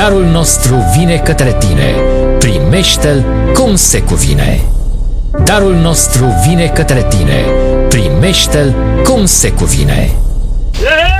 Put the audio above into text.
Darul nostru vine către tine, primește-l cum se cuvine. Darul nostru vine către tine, primește-l cum se cuvine.